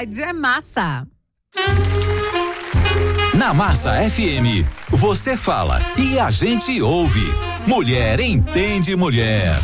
Variedade é massa. Na Massa FM, você fala e a gente ouve. Mulher entende mulher.